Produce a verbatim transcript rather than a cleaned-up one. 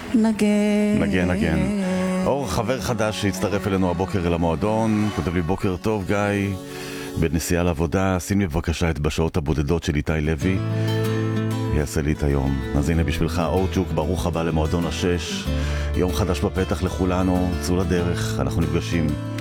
נגן. נגן, נגן. אור, חבר חדש שהצטרף אלינו הבוקר אל המועדון, כותב לי בוקר טוב גיא, בנסיעה לעבודה, שים לי בבקשה את בשעות הבודדות של איתי לוי, יעשה לי את היום. אז הנה בשבילך אורצ'וק, ברוך הבא למועדון השש, יום חדש בפתח לכולנו, צאו לדרך, אנחנו נפגשים